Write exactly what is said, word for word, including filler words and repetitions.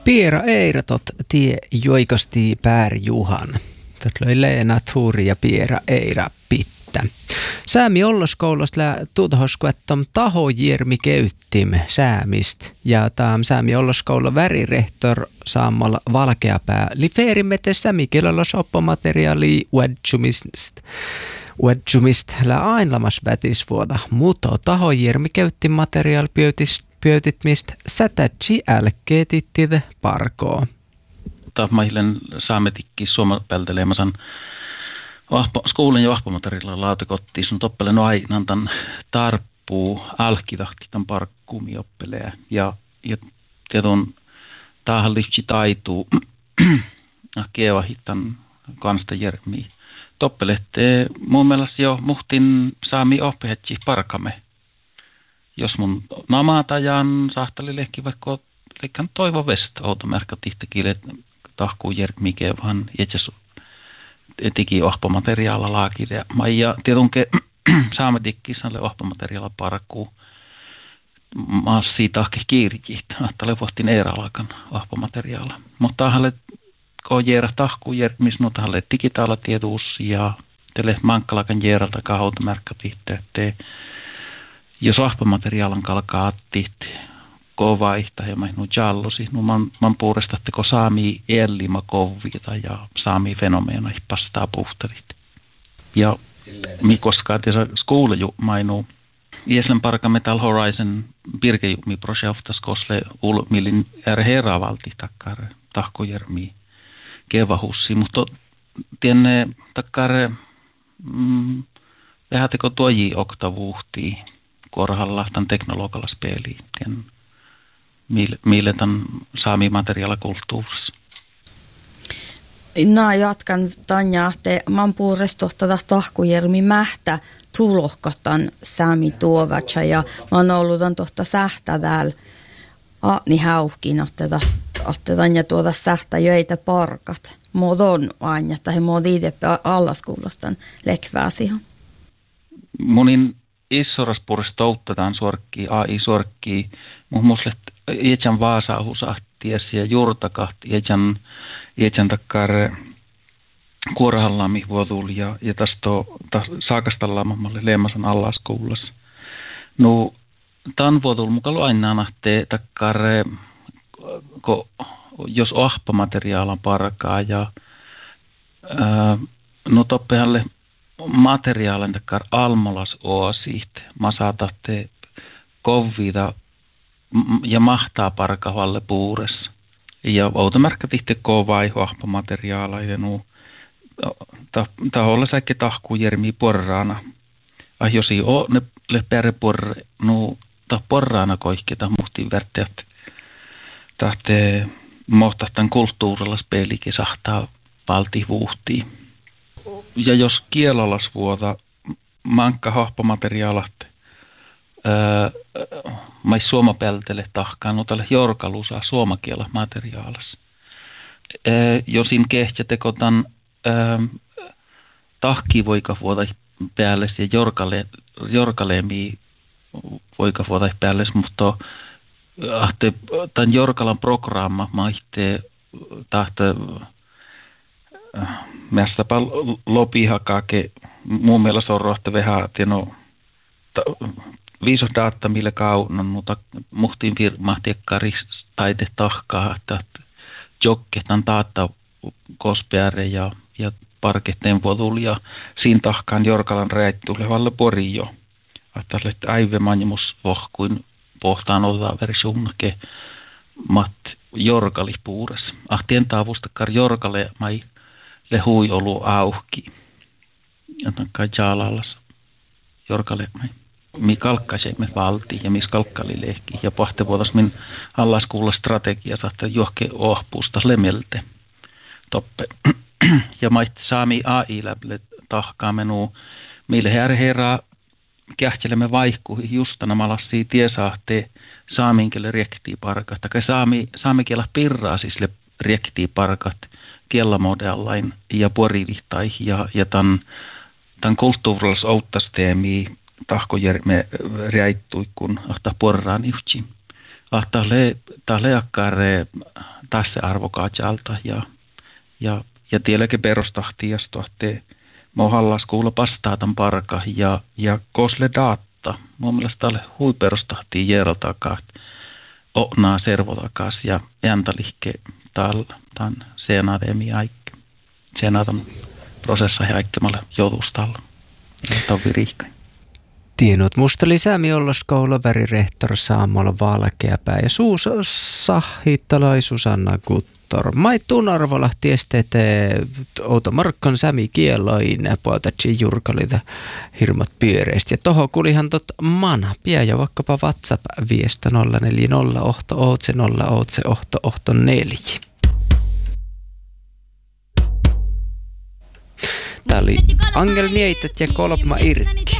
Piera Eiratot tie joikasti Pär Juhan. Tätä löi Leena Tuuri ja Piera Eira Pittä. Säämi Olloskoulusta lää tuutahoskuettom taho Jermi Keyttim säämist. Ja tämä Säämi Olloskoulun värirehtor Saammal Valkeapää. Li feerimete sämikielellos oppomateriaali uedjumist. Uedjumist lää ainlamas vätisvuoda. Muto taho Jermi Keyttim materiaal pöytist. Pöytitmistä sätätsi älkeetittid parkoo. Tahmailen saametikki suomapälteleemasan skuulin ja vahpamateriaalilla lautakottiin sun toppelen ainantan tarppuu alkitahtitan parkkuumi oppelee ja ja tieton tähän liitsi taituu kievahittan kansta Jermi toppelette mun mielestä jo muhtin saami oppehetsi parkame. Jos mun namatajan sahtali lehki vaikka leikkaan toivo vesta automerkka tihtikiille tahkuu Jermi Kevan itse teki ohpomateriaala laakirja. Ja tietonkin saametikkissalle ohpomateriaala parkkuu massi tahke kiirikit. Ajattele vuotin eiralakan ohpomateriaala. Mutta tähän kun jäädä tahkuu Jermis, no tähän digitaalatietuus ja teille mankkalakan jäädältä ka automerkka tihti. Jos ahpamateriaalan kalkaa attit kovaihta ja mä nu jallosi, nu man man puolestatteko saami ellima kovvita ja saami fenomeena pastaa puhtarit. Ja mi koskaan tässä skoulu mainu Ieslen parka Metal Horizon Birgejumi projektas kosle ul millin är heravalti takkar tahkojermi kevahussi, mutta tienne takkar mm, vähäteko tuoji oktavuhtii korhalla tämän teknologalla speliin, mille tämän saami materiaalikulttuurissa. Nää jatkan Tanja, että man puurestohtada tahkujermi mähtä tulohkatan saami tuovatsa ja mä oon ollut tohta sähtä täällä niin hauhkin, että Tanja tuota sähtä jöitä parkat. Muodon aina, että he muod itse allaskuulostan lekvääsihan. Monin Issoraspurissa touttataan suorkkii, A I-suorkkii, muun muassa ietsän vaasahusahties ja juurtakahti, ietsän, ietsän takkar kuorahallami vuotul ja, ja tästä saakastallaamalle leemasan allaskuulas. No, tämän vuotul mukaan aina nähtee takkar, ko, jos ohpamateriaalan parkaa ja ää, no toppehalle materiaalin takkar almolas oasiht, masatatte kovvida ja mahtaa parkavalle puures. Ja automerkka tihti kovai hohpamateriaala ja nu taholla säkki tahkuu Jermi porraana. Ah josi o ne lepere porre nu ta porraana koihketa muhtiin värteät. Tahte mohtahtan kulttuurilla spelikin sahtaa valti vuhtiin. Ja jos kielalas vuota mankka hohpamateriaalat öö, mais suomapeltele tahkaan, no tälle jorkalusaa suomakiela materiaalas. Öö, josin kehtjä tekotan öö, tahki voika vuota päälle ja jorkale, jorkaleemi voika vuota päälle, mutta ahte, tämän jorkalan programma mahtee tahte Mässäpä lopihakake muun mielestä on rohte vähän tieno viisos data millä kaunan mutta muhtiin firmahtiekkaris taite tahkaa että jokketan data kospeare ja ja parketteen vuotul ja siinä tahkaan jorkalan räittuille valle pori jo että aive manjimus vohkuin pohtaan olla versioonake mat jorkali puures ahtien taavustakkar jorkale mai le hui olu auhki. Joten kai jaalallas jorkale mi kalkkase me valti ja mis kalkkali lehki ja pahte vuotas min allaskuulla strategia saatte johke ohpuusta lemelte toppe ja mait saami A I läble tahkaa menu mille herra kähtelemme vaihku justana malassi tiesahte saaminkelle riektii parkat tai saami saamikielä pirraa siis le riektii parkat kielamodellain ja puorivihtai ja ja tan tan kulttuurillis outtasteemi tahkojerme räittui kun ahta porraan yhti. Ah, tälle tälle akkaare tässä arvokaajalta ja ja ja tielläkin perustahti ja stohti mohallas kuulla pastaatan parka ja ja kosle data. Mun mielestä tälle hui perustahti jeroltakaan. Onaa servotakas ja jäntalihke tal tan senademi aikki. Senadan prosessa heikkemalle joutustalla. Taviriikka. Tienot musta lisäämi olloskoula värirehtor Saamolla Valkeapää ja suus sahittalai Susanna Guttor. Mai Tunarvolahti esteete outo Markkon Sämi Kielain puoltatsi jurkalita hirmat pyöreistä. Ja toho kulihan tot mana pia ja vaikkapa WhatsApp-viesto nolla neljä nolla ohto ootse nolla ootse ohto ohto neljä. Tää oli Angel Nieitet ja Kolpma Irkki.